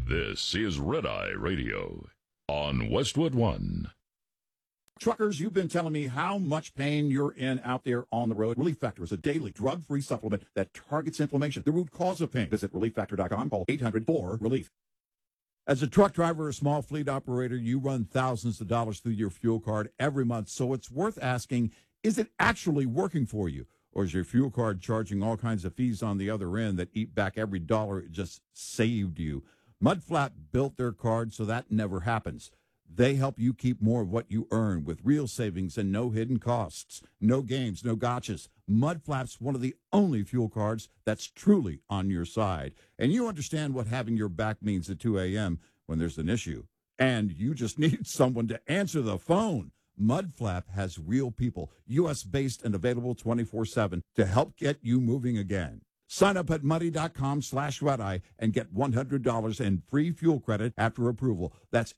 This is Red Eye Radio on Westwood One. Truckers, you've been telling me how much pain you're in out there on the road. Relief Factor is a daily drug-free supplement that targets inflammation, the root cause of pain. Visit ReliefFactor.com. Call 800-4-RELIEF. As a truck driver or small fleet operator, you run thousands of dollars through your fuel card every month, so it's worth asking, is it actually working for you? Or is your fuel card charging all kinds of fees on the other end that eat back every dollar it just saved you? Mudflap built their card so that never happens. They help you keep more of what you earn with real savings and no hidden costs. No games, no gotchas. Mudflap's one of the only fuel cards that's truly on your side. And you understand what having your back means at 2 a.m. when there's an issue. And you just need someone to answer the phone. Mudflap has real people, U.S.-based and available 24/7 to help get you moving again. Sign up at muddy.com/redeye and get $100 in free fuel credit after approval. That's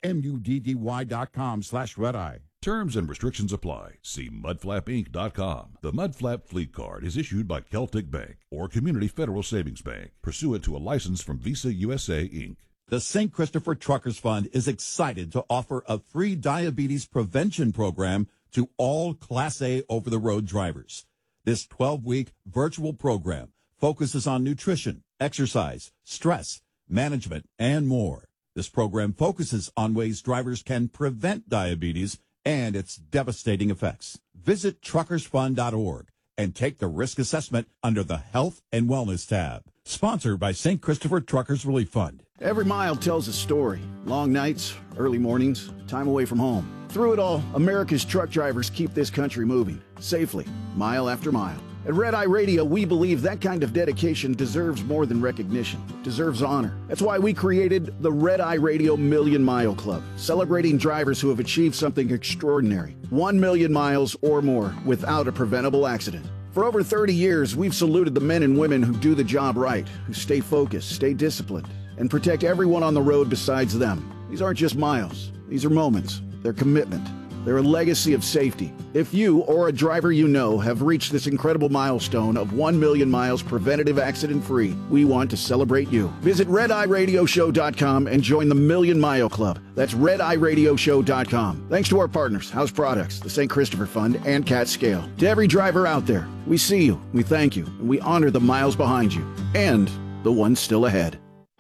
MUDDY.com/redeye. Terms and restrictions apply. See mudflapinc.com. The Mudflap Fleet Card is issued by Celtic Bank or Community Federal Savings Bank, pursuant to a license from Visa USA, Inc. The St. Christopher Truckers Fund is excited to offer a free diabetes prevention program to all Class A over-the-road drivers. This 12-week virtual program focuses on nutrition, exercise, stress, management, and more. This program focuses on ways drivers can prevent diabetes and its devastating effects. Visit truckersfund.org and take the risk assessment under the Health and Wellness tab. Sponsored by St. Christopher Truckers Relief Fund. Every mile tells a story. Long nights, early mornings, time away from home. Through it all, America's truck drivers keep this country moving, safely, mile after mile. At Red Eye Radio, we believe that kind of dedication deserves more than recognition, deserves honor. That's why we created the Red Eye Radio Million Mile Club, celebrating drivers who have achieved something extraordinary, 1 million miles or more without a preventable accident. For over 30 years, we've saluted the men and women who do the job right, who stay focused, stay disciplined, and protect everyone on the road besides them. These aren't just miles. These are moments. They're commitment. They're a legacy of safety. If you or a driver you know have reached this incredible milestone of 1 million miles preventative accident-free, we want to celebrate you. Visit RedEyeRadioShow.com and join the Million Mile Club. That's RedEyeRadioShow.com. Thanks to our partners, House Products, the St. Christopher Fund, and Cat Scale. To every driver out there, we see you, we thank you, and we honor the miles behind you, and the ones still ahead.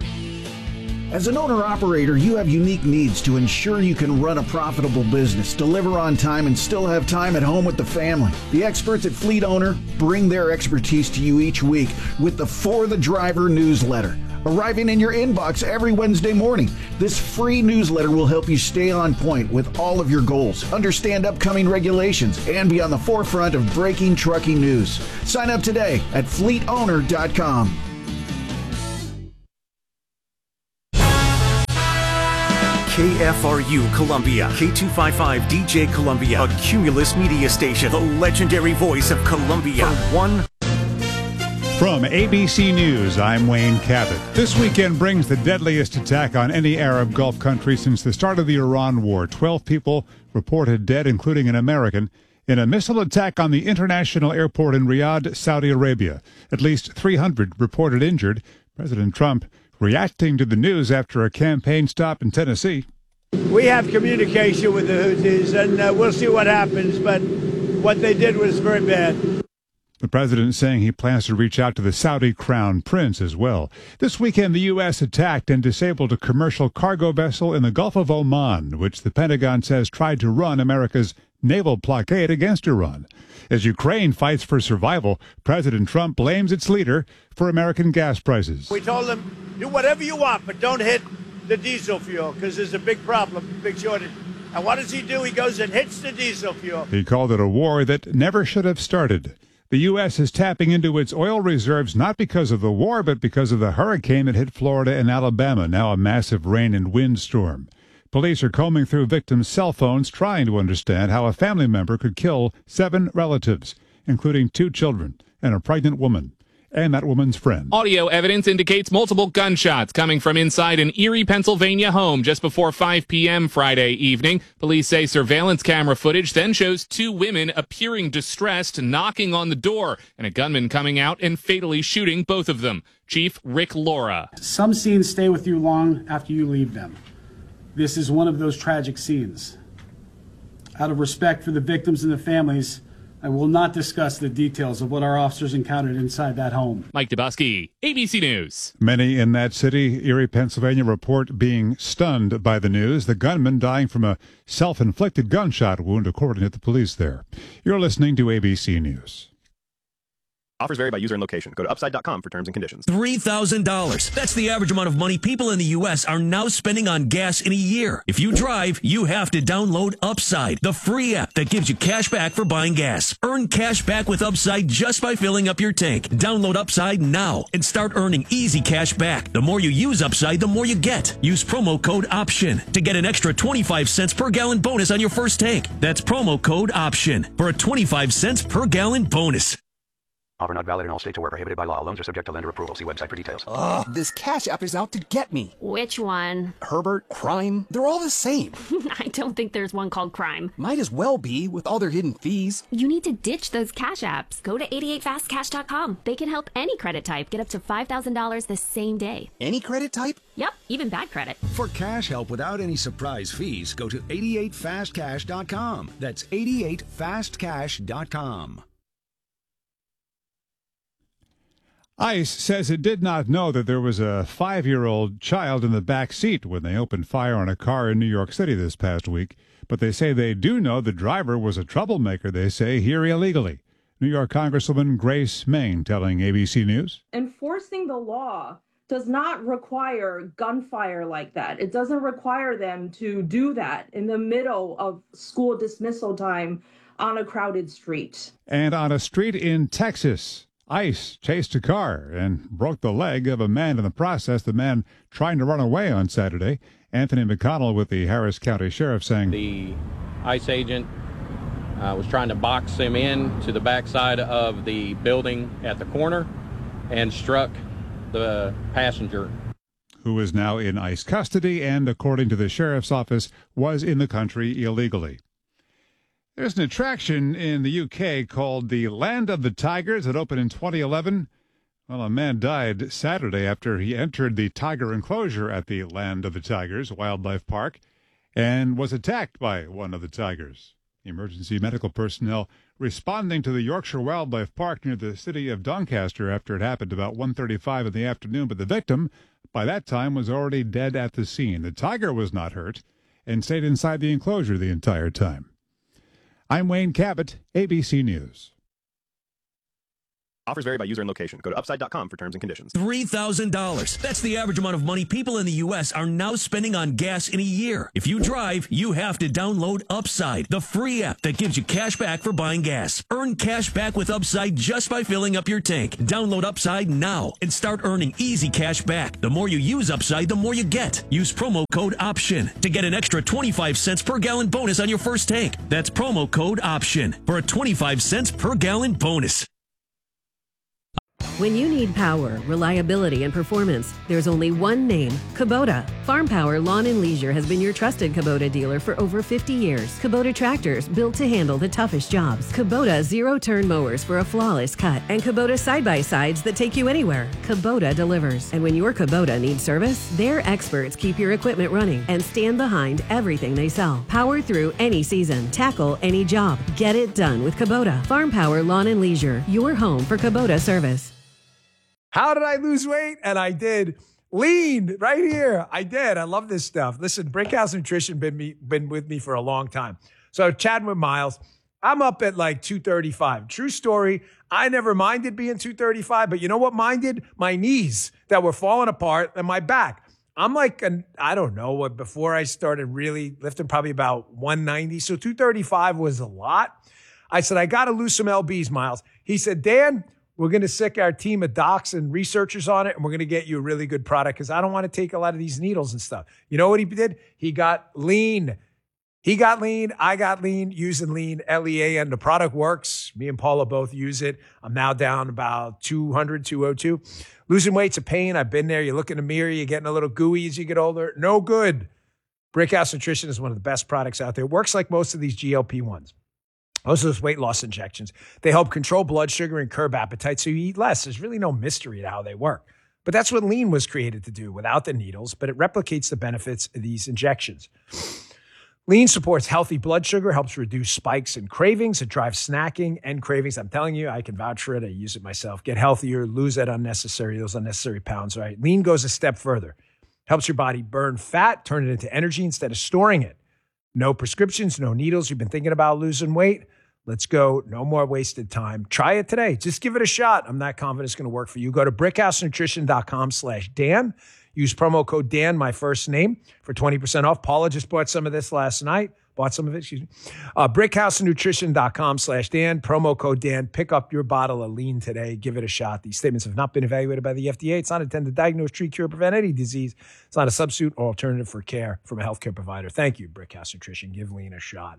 As an owner-operator, you have unique needs to ensure you can run a profitable business, deliver on time, and still have time at home with the family. The experts at Fleet Owner bring their expertise to you each week with the For the Driver newsletter, arriving in your inbox every Wednesday morning. This free newsletter will help you stay on point with all of your goals, understand upcoming regulations, and be on the forefront of breaking trucking news. Sign up today at fleetowner.com. KFRU Columbia, K255DJ Columbia, a Cumulus media station, the legendary voice of Columbia. From ABC News, I'm Wayne Cabot. This weekend brings the deadliest attack on any Arab Gulf country since the start of the Iran war. 12 people reported dead, including an American, in a missile attack on the international airport in Riyadh, Saudi Arabia. At least 300 reported injured. President Trump reacting to the news after a campaign stop in Tennessee. We have communication with the Houthis, and we'll see what happens, but what they did was very bad. The president saying he plans to reach out to the Saudi crown prince as well. This weekend, the U.S. attacked and disabled a commercial cargo vessel in the Gulf of Oman, which the Pentagon says tried to run America's naval blockade against Iran. As Ukraine fights for survival, President Trump blames its leader for American gas prices. We told them, do whatever you want, but don't hit the diesel fuel, because there's a big problem, big shortage. And what does he do? He goes and hits the diesel fuel. He called it a war that never should have started. The U.S. is tapping into its oil reserves not because of the war, but because of the hurricane that hit Florida and Alabama, now a massive rain and wind storm. Police are combing through victims' cell phones trying to understand how a family member could kill 7 relatives, including 2 children and a pregnant woman. and that woman's friend. Audio evidence indicates multiple gunshots coming from inside an Erie, Pennsylvania home just before 5 p.m. Friday evening. Police say surveillance camera footage then shows two women appearing distressed, knocking on the door, and a gunman coming out and fatally shooting both of them. Chief Rick Laura. Some scenes stay with you long after you leave them. This is one of those tragic scenes. Out of respect for the victims and the families, I will not discuss the details of what our officers encountered inside that home. Mike Dubosky, ABC News. Many in that city, Erie, Pennsylvania, report being stunned by the news. The gunman dying from a self-inflicted gunshot wound, according to the police there. You're listening to ABC News. Offers vary by user and location. Go to upside.com for terms and conditions. $3,000. That's the average amount of money people in the U.S. are now spending on gas in a year. If you drive, you have to download Upside, the free app that gives you cash back for buying gas. Earn cash back with Upside just by filling up your tank. Download Upside now and start earning easy cash back. The more you use Upside, the more you get. Use promo code OPTION to get an extra 25 cents per gallon bonus on your first tank. That's promo code OPTION for a 25 cents per gallon bonus. Offer not valid in all states or where prohibited by law. Loans are subject to lender approval. See website for details. Ugh, this Cash App is out to get me. Which one? Herbert, Crime, they're all the same. I don't think there's one called Crime. Might as well be, with all their hidden fees. You need to ditch those Cash Apps. Go to 88fastcash.com. They can help any credit type get up to $5,000 the same day. Any credit type? Yep, even bad credit. For cash help without any surprise fees, go to 88fastcash.com. That's 88fastcash.com. ICE says it did not know that there was a 5-year-old child in the back seat when they opened fire on a car in New York City this past week. But they say they do know the driver was a troublemaker, they say, here illegally. New York Congresswoman Grace Meng telling ABC News. Enforcing the law does not require gunfire like that. It doesn't require them to do that in the middle of school dismissal time on a crowded street. And on a street in Texas, ICE chased a car and broke the leg of a man in the process, the man trying to run away on Saturday. Anthony McConnell with the Harris County Sheriff saying the ICE agent was trying to box him in to the backside of the building at the corner and struck the passenger, who is now in ICE custody and, according to the sheriff's office, was in the country illegally. There's an attraction in the UK called the Land of the Tigers that opened in 2011. Well, a man died Saturday after he entered the tiger enclosure at the Land of the Tigers Wildlife Park and was attacked by one of the tigers. Emergency medical personnel responding to the Yorkshire Wildlife Park near the city of Doncaster after it happened about 1:35 in the afternoon, but the victim by that time was already dead at the scene. The tiger was not hurt and stayed inside the enclosure the entire time. I'm Wayne Cabot, ABC News. Offers vary by user and location. Go to upside.com for terms and conditions. $3,000. That's the average amount of money people in the U.S. are now spending on gas in a year. If you drive, you have to download Upside, the free app that gives you cash back for buying gas. Earn cash back with Upside just by filling up your tank. Download Upside now and start earning easy cash back. The more you use Upside, the more you get. Use promo code OPTION to get an extra 25 cents per gallon bonus on your first tank. That's promo code OPTION for a 25 cents per gallon bonus. When you need power, reliability, and performance, there's only one name, Kubota. Farm Power Lawn and Leisure has been your trusted Kubota dealer for over 50 years. Kubota tractors built to handle the toughest jobs. Kubota zero-turn mowers for a flawless cut. And Kubota side-by-sides that take you anywhere. Kubota delivers. And when your Kubota needs service, their experts keep your equipment running and stand behind everything they sell. Power through any season. Tackle any job. Get it done with Kubota. Farm Power Lawn and Leisure, your home for Kubota service. How did I lose weight? And I did. Lean right here. I did. I love this stuff. Listen, Brinkhouse Nutrition been with me for a long time. So chatting with Miles, I'm up at like 235. True story. I never minded being 235, but you know what minded? My knees that were falling apart and my back. I'm like, I don't know what, before I started really lifting, probably about 190. So 235 was a lot. I said, I got to lose some LBs, Miles. He said, Dan, we're going to sick our team of docs and researchers on it, and we're going to get you a really good product because I don't want to take a lot of these needles and stuff. You know what he did? He got lean. He got lean. I got lean using lean, Lean. The product works. Me and Paula both use it. I'm now down about 200, 202. Losing weight's a pain. I've been there. You look in the mirror, you're getting a little gooey as you get older. No good. Brickhouse Nutrition is one of the best products out there. It works like most of these GLP-1s. Most of those weight loss injections. They help control blood sugar and curb appetite so you eat less. There's really no mystery to how they work. But that's what lean was created to do without the needles, but it replicates the benefits of these injections. Lean supports healthy blood sugar, helps reduce spikes and cravings. It drives snacking and cravings. I'm telling you, I can vouch for it. I use it myself. Get healthier, lose those unnecessary pounds, right? Lean goes a step further. Helps your body burn fat, turn it into energy instead of storing it. No prescriptions, no needles. You've been thinking about losing weight? Let's go. No more wasted time. Try it today. Just give it a shot. I'm not confident it's going to work for you. Go to brickhousenutrition.com/Dan. Use promo code Dan, my first name, for 20% off. Paula just bought some of this last night. Brickhousenutrition.com/Dan. Promo code Dan. Pick up your bottle of lean today. Give it a shot. These statements have not been evaluated by the FDA. It's not intended to diagnose, treat, cure, or prevent any disease. It's not a substitute or alternative for care from a healthcare provider. Thank you, Brickhouse Nutrition. Give lean a shot.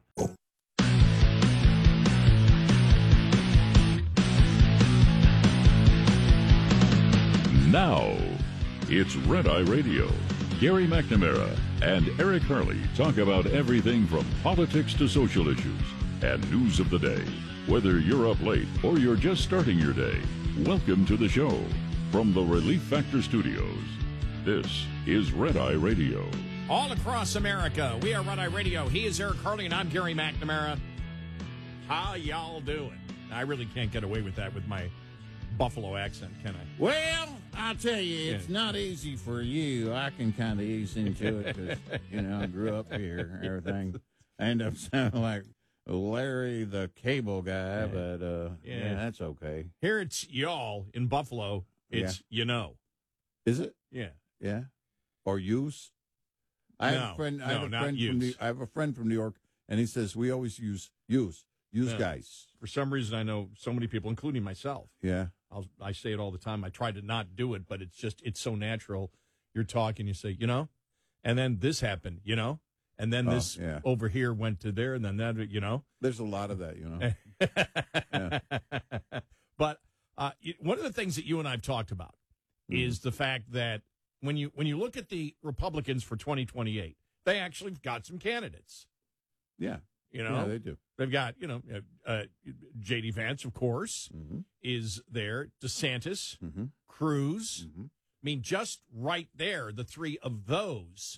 Now, it's Red Eye Radio. Gary McNamara and Eric Harley talk about everything from politics to social issues and news of the day. Whether you're up late or you're just starting your day, welcome to the show. From the Relief Factor Studios, this is Red Eye Radio. All across America, we are Red Eye Radio. He is Eric Harley, and I'm Gary McNamara. How y'all doing? I really can't get away with that with my Buffalo accent, can I? Well, I'll tell you, it's not easy for you. I can kind of ease into it because, I grew up here and everything. I end up sounding like Larry the Cable Guy, but that's okay. Here it's y'all. In Buffalo, it's Is it? Yeah. Yeah? Or use? I have a friend from New York, and he says we always use guys. For some reason, I know so many people, including myself. Yeah. I say it all the time. I try to not do it, but it's so natural. You're talking, you say, and then this happened, and then this over here went to there, and then that, There's a lot of that, Yeah. But one of the things that you and I have talked about is the fact that when you look at the Republicans for 2028, they actually got some candidates. Yeah. Yeah, they do. They've got, J.D. Vance, of course, is there. DeSantis, Cruz. I mean, just right there, the three of those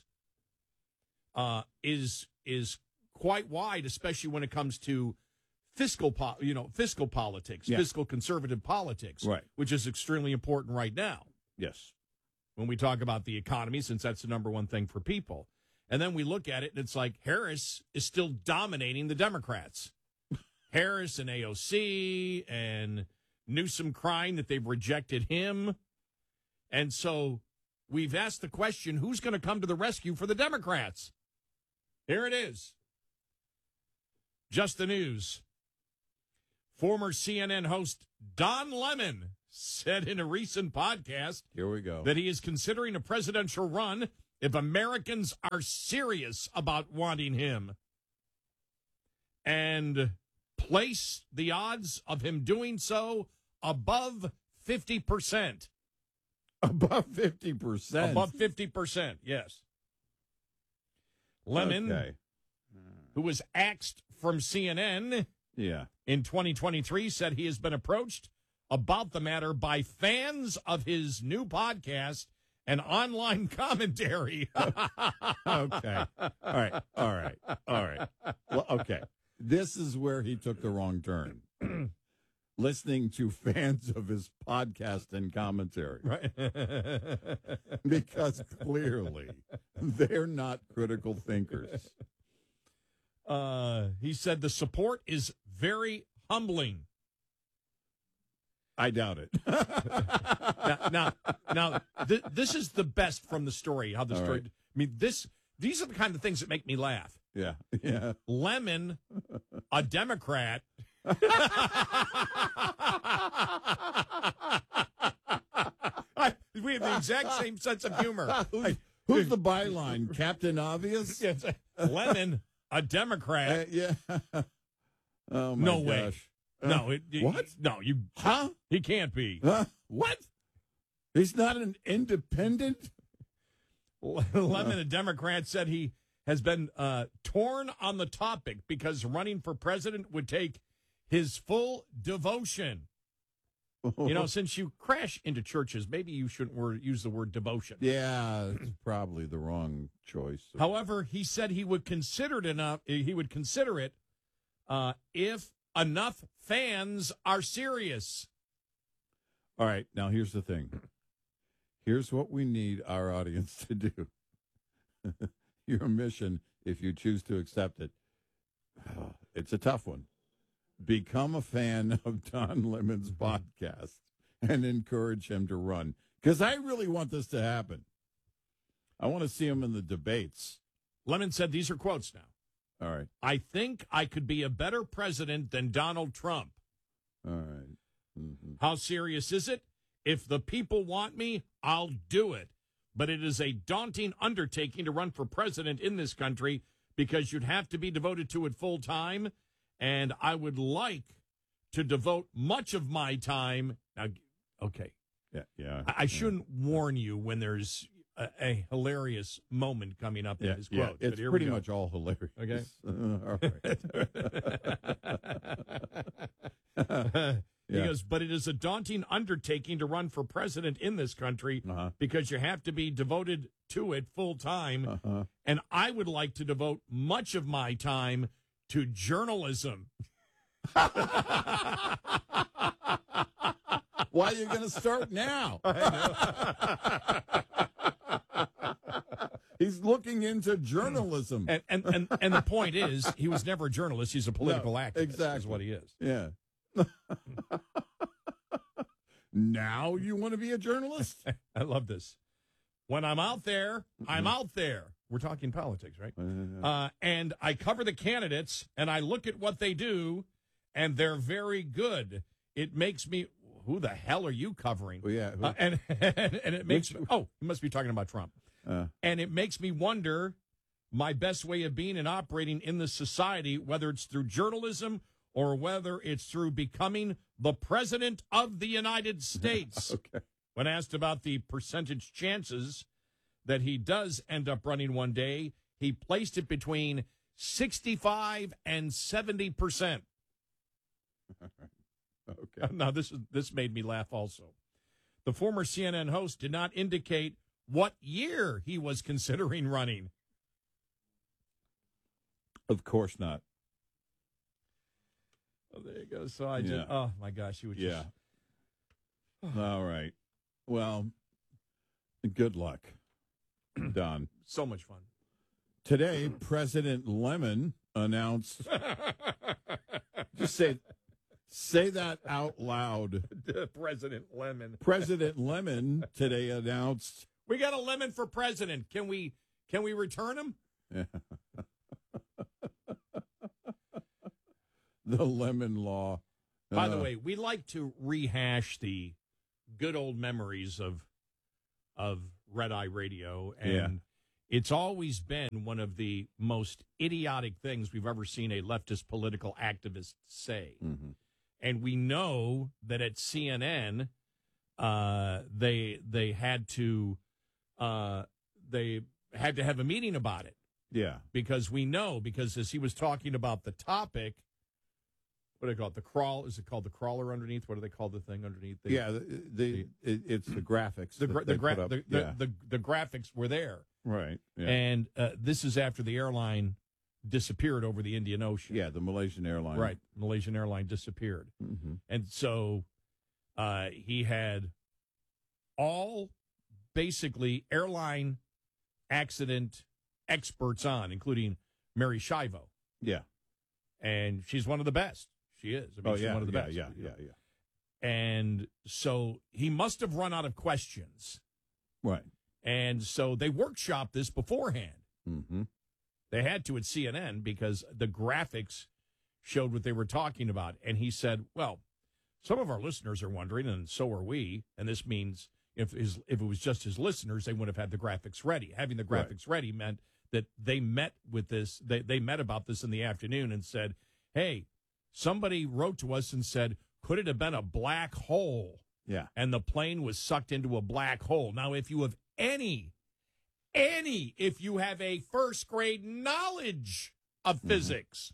is quite wide, especially when it comes to fiscal politics, fiscal conservative politics, right, which is extremely important right now. Yes. When we talk about the economy, since that's the number one thing for people. And then we look at it, and it's like Harris is still dominating the Democrats. Harris and AOC and Newsom crying that they've rejected him. And so we've asked the question, who's going to come to the rescue for the Democrats? Here it is. Just the news. Former CNN host Don Lemon said in a recent podcast Here we go. that he is considering a presidential run if Americans are serious about wanting him, and place the odds of him doing so above 50%. Above 50%? Above 50%, yes. Lemon, who was axed from CNN in 2023, said he has been approached about the matter by fans of his new podcast and online commentary. Okay. All right. Well, okay. This is where he took the wrong turn. Listening to fans of his podcast and commentary. Right. Because clearly they're not critical thinkers. He said the support is very humbling. I doubt it. Now, this is the best from the story. How the story? Right. I mean, these are the kind of things that make me laugh. Yeah. Lemon, a Democrat. We have the exact same sense of humor. Who's the byline? Captain Obvious? Lemon, a Democrat. Yeah. Oh, my No gosh. way. No. What? No, you. Huh? He can't be. What? He's not an independent? Lemon, a Democrat, said he has been torn on the topic because running for president would take his full devotion. Since you crash into churches, maybe you shouldn't use the word devotion. Yeah, it's probably the wrong choice. However, he said he would consider it if enough fans are serious. All right, now here's the thing. Here's what we need our audience to do. Your mission, if you choose to accept it, it's a tough one. Become a fan of Don Lemon's podcast and encourage him to run. Because I really want this to happen. I want to see him in the debates. Lemon said these are quotes now. All right. I think I could be a better president than Donald Trump. All right. Mm-hmm. How serious is it? If the people want me, I'll do it. But it is a daunting undertaking to run for president in this country because you'd have to be devoted to it full time. And I would like to devote much of my time. Now, okay. Yeah. I shouldn't warn you when there's a hilarious moment coming up in his quote. It's pretty much all hilarious. Okay. All right. He goes, but it is a daunting undertaking to run for president in this country because you have to be devoted to it full time. And I would like to devote much of my time to journalism. Why are you going to start now? He's looking into journalism. And the point is, he was never a journalist. He's a political activist. Exactly. Is what he is. Yeah. Now you want to be a journalist? I love this. When I'm out there, I'm out there. We're talking politics, right? And I cover the candidates, and I look at what they do, and they're very good. It makes me, who the hell are you covering? Well, yeah. And it makes me, you must be talking about Trump. And it makes me wonder my best way of being and operating in this society, whether it's through journalism or whether it's through becoming the president of the United States. Okay. When asked about the percentage chances that he does end up running one day, he placed it between 65 and 70%. Okay. Now, this made me laugh also. The former CNN host did not indicate what year he was considering running. Of course not. Oh, there you go. So I just, oh my gosh, you would just. All right. Well, good luck, Don. So much fun. Today, President Lemon announced. Just say that out loud. President Lemon. President Lemon today announced. We got a lemon for president. Can we return him? Yeah. The lemon law. By the way, we like to rehash the good old memories of Red Eye Radio, and it's always been one of the most idiotic things we've ever seen a leftist political activist say. Mm-hmm. And we know that at CNN, they had to have a meeting about it. Yeah, because as he was talking about the topic. What do they call it? The crawl? Is it called the crawler underneath? What do they call the thing underneath? It's the graphics. The graphics were there. Right. Yeah. And this is after the airline disappeared over the Indian Ocean. Yeah, the Malaysian airline. Right. Malaysian airline disappeared. Mm-hmm. And so he had all basically airline accident experts on, including Mary Shivo. Yeah. And she's one of the best. She is. I mean, she's one of the best. Yeah. And so he must have run out of questions. Right. And so they workshopped this beforehand. Mm-hmm. They had to at CNN because the graphics showed what they were talking about. And he said, well, some of our listeners are wondering, and so are we, and this means if it was just his listeners, they would have had the graphics ready. Having the graphics ready meant that they met with this. They met about this in the afternoon and said, "Hey, somebody wrote to us and said, could it have been a black hole?" Yeah. And the plane was sucked into a black hole. Now, if you have if you have a first grade knowledge of physics,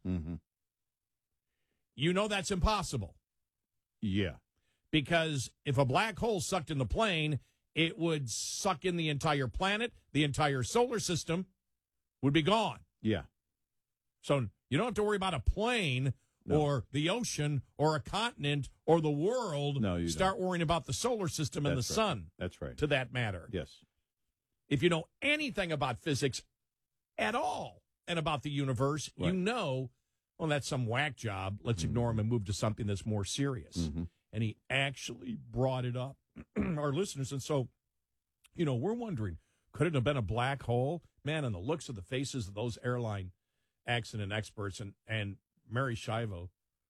you know that's impossible. Yeah. Because if a black hole sucked in the plane, it would suck in the entire planet, the entire solar system would be gone. Yeah. So you don't have to worry about a plane or the ocean or a continent or the world. No, you start worrying about the solar system and the sun. That's right. To that matter. Yes. If you know anything about physics at all and about the universe, you know, well, that's some whack job. Let's ignore him and move to something that's more serious. And he actually brought it up, our listeners. And so, you know, we're wondering, could it have been a black hole? Man, and the looks of the faces of those airline accident experts and Mary Shivo,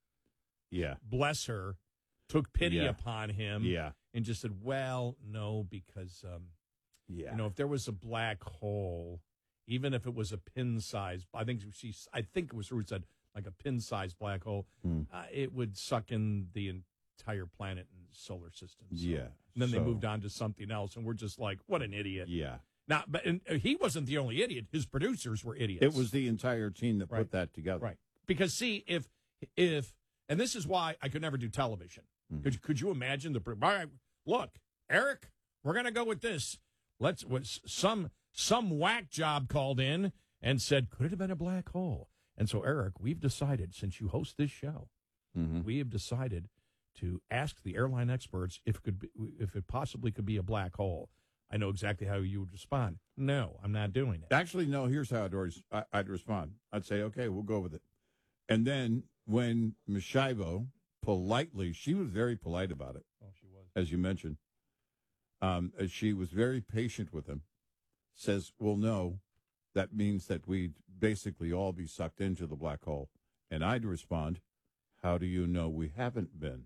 bless her, took pity upon him and just said, well, no, because, you know, if there was a black hole, even if it was a pin-sized, I think it was Ruth said, like a pin-sized black hole, it would suck in the entire planet and solar system. So. Yeah. And then they moved on to something else, and we're just like, what an idiot. Yeah. Now, but he wasn't the only idiot. His producers were idiots. It was the entire team that put that together. Right. Because, see, if and this is why I could never do television. Could you imagine all right, look, Eric, we're going to go with this. Some whack job called in and said, could it have been a black hole? And so, Eric, we've decided, since you host this show, we have decided to ask the airline experts if it possibly could be a black hole. I know exactly how you would respond. No, I'm not doing it. Actually, no, here's how I'd respond. I'd say, okay, we'll go with it. And then when Ms. Shivo politely, she was very polite about it. Oh, she was. As you mentioned. She was very patient with him. Says, well, no, that means that we'd basically all be sucked into the black hole. And I'd respond, how do you know we haven't been?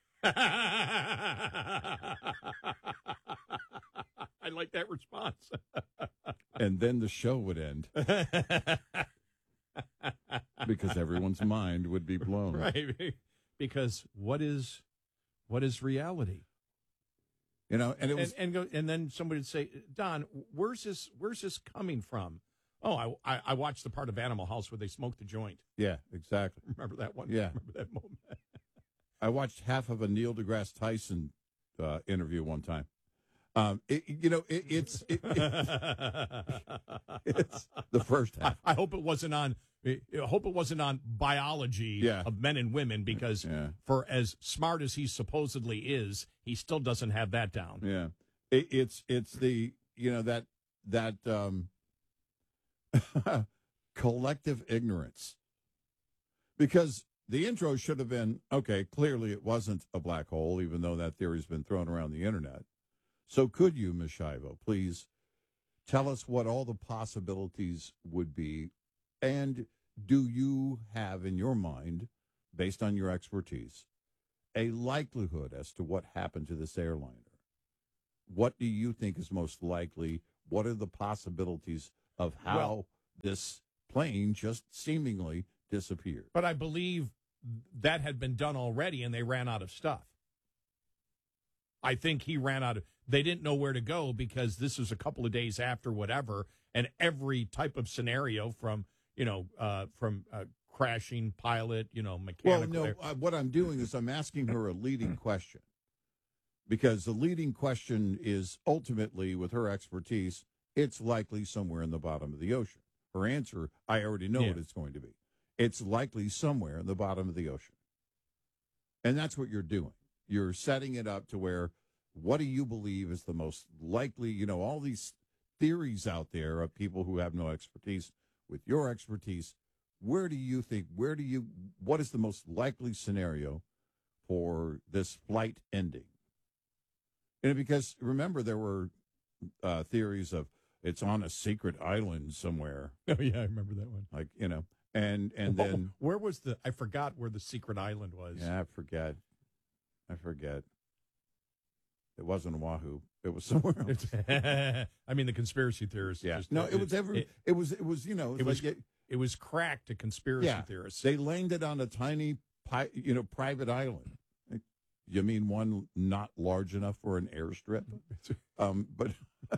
I like that response. And then the show would end. Because everyone's mind would be blown. Right. Because what is reality? You know, and it was and then somebody would say, Don, where's this coming from? Oh, I watched the part of Animal House where they smoked the joint. Yeah, exactly. Remember that one? Yeah. Remember that moment? I watched half of a Neil deGrasse Tyson interview one time. It's the first half. I hope it wasn't on biology of men and women, because for as smart as he supposedly is, he still doesn't have that down. Yeah, it's the that collective ignorance, because the intro should have been, okay, clearly it wasn't a black hole, even though that theory's been thrown around the internet. So could you, Ms. Shivo, please tell us what all the possibilities would be, and do you have in your mind, based on your expertise, a likelihood as to what happened to this airliner? What do you think is most likely? What are the possibilities of how this plane just seemingly disappeared? But I believe that had been done already, and they ran out of stuff. I think he ran out of. They didn't know where to go, because this was a couple of days after whatever, and every type of scenario from crashing pilot, mechanical. Well, no, what I'm doing is I'm asking her a leading question, because the leading question is ultimately, with her expertise, it's likely somewhere in the bottom of the ocean. Her answer, I already know what it's going to be. It's likely somewhere in the bottom of the ocean. And that's what you're doing. You're setting it up to where, what do you believe is the most likely, all these theories out there of people who have no expertise. With your expertise, what is the most likely scenario for this flight ending? And because, remember, there were theories of it's on a secret island somewhere. Oh, yeah, I remember that one. Like, and then. Where was I forgot where the secret island was. Yeah, I forget. It wasn't Oahu. It was somewhere else. I mean, the conspiracy theorists. Yeah. Just, No, it was you know, it was cracked to conspiracy theorists. They landed on a tiny, private island. You mean one not large enough for an airstrip? But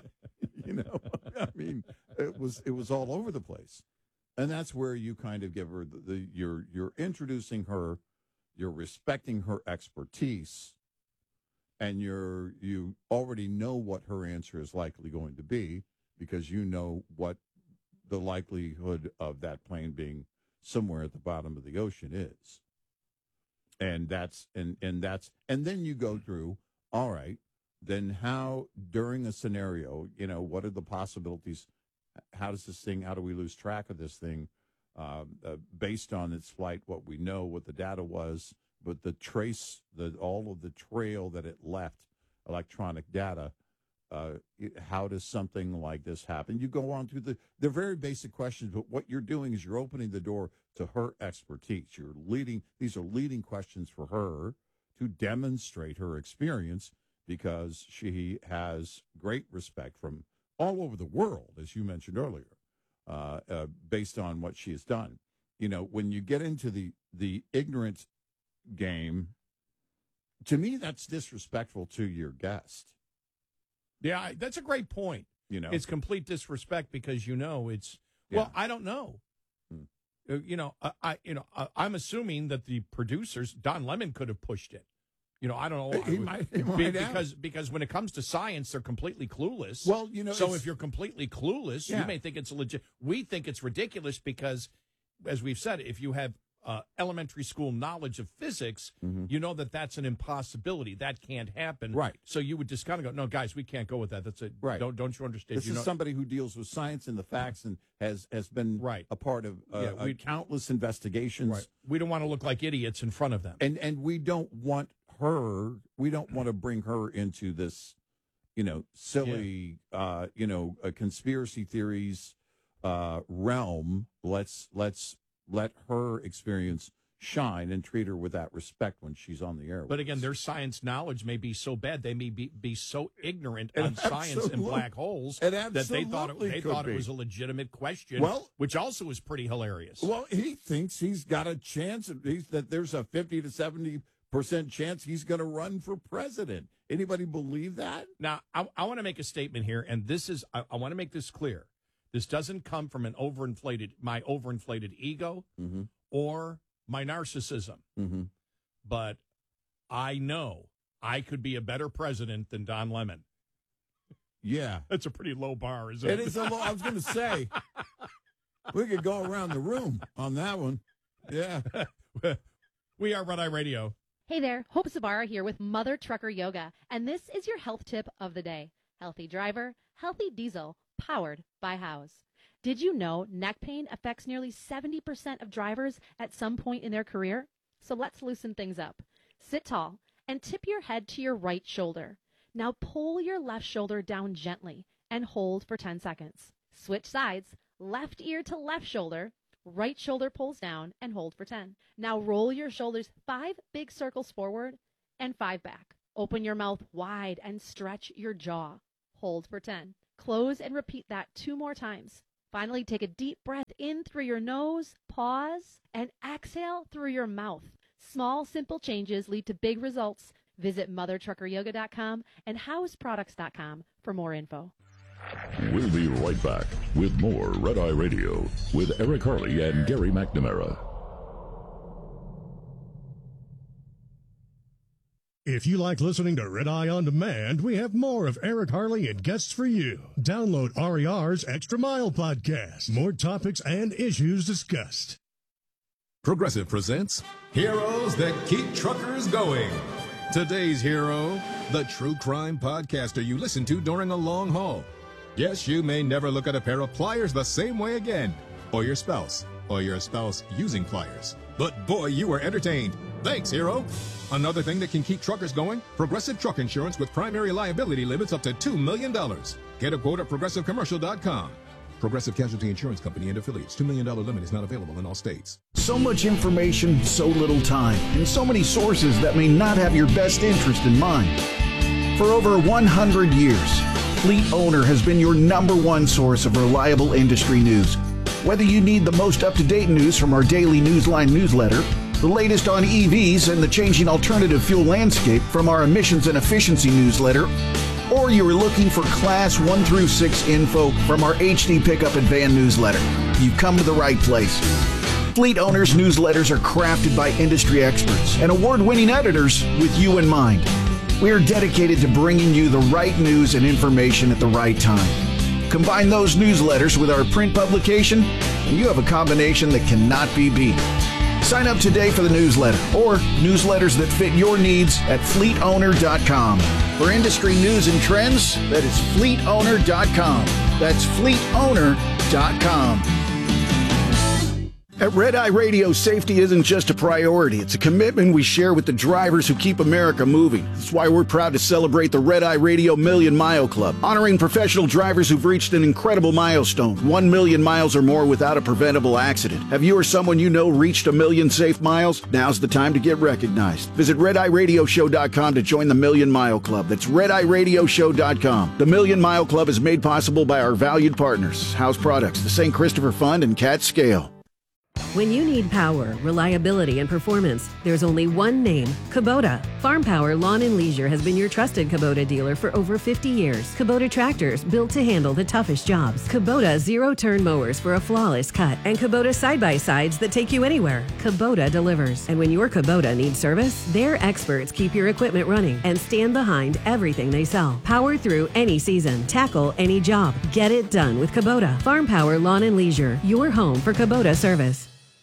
I mean, it was all over the place, and that's where you kind of give her you're introducing her, you're respecting her expertise, and you already know what her answer is likely going to be because you know what the likelihood of that plane being somewhere at the bottom of the ocean is. And then you go through, all right, then how during a scenario, what are the possibilities? How do we lose track of this thing based on its flight, what we know, what the data was, but all of the trail that it left, electronic data, how does something like this happen? You go on through they're very basic questions, but what you're doing is you're opening the door to her expertise. These are leading questions for her to demonstrate her experience because she has great respect from all over the world, as you mentioned earlier, based on what she has done. When you get into the ignorant game, to me, that's disrespectful to your guest. Yeah, that's a great point. It's complete disrespect because it's. Well, I don't know. I'm assuming that the producers, Don Lemon, could have pushed it. I don't know. He might because when it comes to science, they're completely clueless. Well, so if you're completely clueless, you may think it's legit. We think it's ridiculous because, as we've said, if you have elementary school knowledge of physics, you know that's an impossibility. That can't happen. Right. So you would just kind of go, no, guys, we can't go with that. That's it. Right. Don't you understand? This is somebody who deals with science and the facts and has been a part of countless investigations. Right. We don't want to look like idiots in front of them. And we don't want to bring her into this, silly, conspiracy theories realm. Let's let her experience shine and treat her with that respect when she's on the air. But again, their science knowledge may be so bad, they may be so ignorant on science and black holes that they thought it was a legitimate question, which also is pretty hilarious. Well, he thinks he's got a chance, that there's a 50 to 70% chance he's going to run for president. Anybody believe that? Now, I want to make a statement here, and this is, I want to make this clear. This doesn't come from my overinflated ego or my narcissism. But I know I could be a better president than Don Lemon. Yeah. That's a pretty low bar, isn't it? It is a low, I was going to say, we could go around the room on that one. Yeah. We are Red Eye Radio. Hey there, Hope Sabara here with Mother Trucker Yoga, and this is your health tip of the day. Healthy driver, healthy diesel, powered by House. Did you know neck pain affects nearly 70% of drivers at some point in their career? So let's loosen things up. Sit tall and tip your head to your right shoulder. Now pull your left shoulder down gently and hold for 10 seconds. Switch sides, left ear to left shoulder, right shoulder pulls down and hold for 10. Now roll your shoulders 5 big circles forward and 5 back. Open your mouth wide and stretch your jaw. Hold for 10. Close and repeat that 2 more times. Finally, take a deep breath in through your nose, pause, and exhale through your mouth. Small, simple changes lead to big results. Visit mothertruckeryoga.com and houseproducts.com for more info. We'll be right back with more Red Eye Radio with Eric Harley and Gary McNamara. If you like listening to Red Eye On Demand, we have more of Eric Harley and guests for you. Download RER's Extra Mile podcast. More topics and issues discussed. Progressive presents Heroes That Keep Truckers Going. Today's hero, the true crime podcaster you listen to during a long haul. Yes, you may never look at a pair of pliers the same way again. Or your spouse using pliers. But boy, you were entertained. Thanks, hero. Another thing that can keep truckers going, Progressive Truck Insurance with primary liability limits up to $2 million. Get a quote at progressivecommercial.com. Progressive Casualty Insurance Company and affiliates. $2 million limit is not available in all states. So much information, so little time, and so many sources that may not have your best interest in mind. For over 100 years, Fleet Owner has been your number one source of reliable industry news. Whether you need the most up-to-date news from our daily Newsline newsletter, the latest on EVs and the changing alternative fuel landscape from our emissions and efficiency newsletter, or you are looking for Class 1 through 6 info from our HD Pickup and Van newsletter, you've come to the right place. Fleet Owners newsletters are crafted by industry experts and award-winning editors with you in mind. We are dedicated to bringing you the right news and information at the right time. Combine those newsletters with our print publication, and you have a combination that cannot be beat. Sign up today for the newsletter or newsletters that fit your needs at fleetowner.com. For industry news and trends, that is fleetowner.com. That's fleetowner.com. At Red Eye Radio, safety isn't just a priority. It's a commitment we share with the drivers who keep America moving. That's why we're proud to celebrate the Red Eye Radio Million Mile Club, honoring professional drivers who've reached an incredible milestone, 1 million miles or more without a preventable accident. Have you or someone you know reached 1 million safe miles? Now's the time to get recognized. Visit RedEyeRadioshow.com to join the Million Mile Club. That's RedEyeRadioshow.com. The Million Mile Club is made possible by our valued partners, House Products, the St. Christopher Fund, and Cat Scale. When you need power, reliability, and performance, there's only one name, Kubota. Farm Power Lawn and Leisure has been your trusted Kubota dealer for over 50 years. Kubota tractors built to handle the toughest jobs. Kubota zero-turn mowers for a flawless cut. And Kubota side-by-sides that take you anywhere. Kubota delivers. And when your Kubota needs service, their experts keep your equipment running and stand behind everything they sell. Power through any season. Tackle any job. Get it done with Kubota. Farm Power Lawn and Leisure, your home for Kubota service.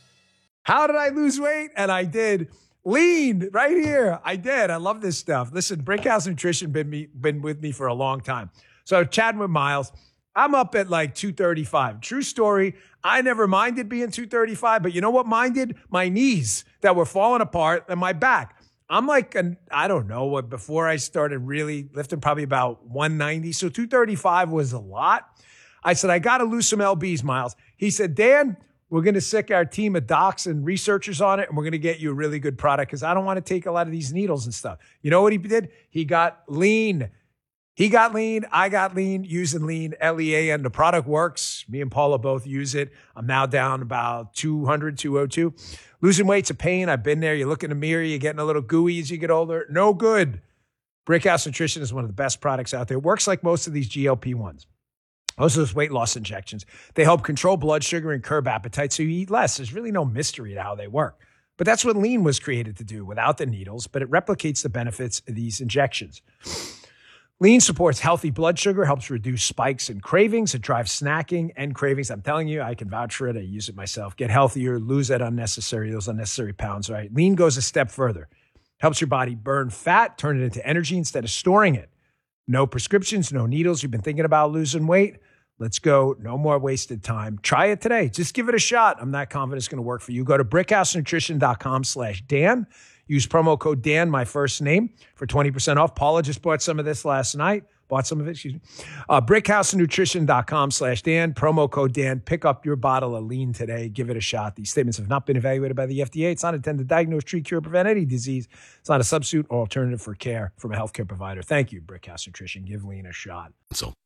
How did I lose weight? And I did. Lean right here. I did. I love this stuff. Listen, Brickhouse Nutrition been with me for a long time. So chatting with Miles, I'm up at like 235. True story. I never minded being 235, but you know what minded? My knees that were falling apart and my back. I'm like, I don't know what, before I started really lifting, probably about 190. So 235 was a lot. I said, I got to lose some LBs, Miles. He said, Dan, we're going to sick our team of docs and researchers on it, and we're going to get you a really good product because I don't want to take a lot of these needles and stuff. You know what he did? He got lean. He got lean. I got lean using lean, L-E-A-N. The product works. Me and Paula both use it. I'm now down about 200, 202. Losing weight's a pain. I've been there. You look in the mirror. You're getting a little gooey as you get older. No good. Brickhouse Nutrition is one of the best products out there. It works like most of these GLP-1s. Most of those weight loss injections, they help control blood sugar and curb appetite so you eat less. There's really no mystery to how they work. But that's what lean was created to do without the needles, but it replicates the benefits of these injections. Lean supports healthy blood sugar, helps reduce spikes and cravings. It drives snacking and cravings. I'm telling you, I can vouch for it. I use it myself. Get healthier, lose those unnecessary pounds, right? Lean goes a step further. Helps your body burn fat, turn it into energy instead of storing it. No prescriptions, no needles. You've been thinking about losing weight? Let's go. No more wasted time. Try it today. Just give it a shot. I'm not confident it's going to work for you. Go to brickhousenutrition.com/Dan. Use promo code Dan, my first name, for 20% off. Paula just bought some of this last night. Brickhousenutrition.com/Dan. Promo code Dan. Pick up your bottle of lean today. Give it a shot. These statements have not been evaluated by the FDA. It's not intended to diagnose, treat, cure, prevent any disease. It's not a substitute or alternative for care from a healthcare provider. Thank you, Brickhouse Nutrition. Give lean a shot. So.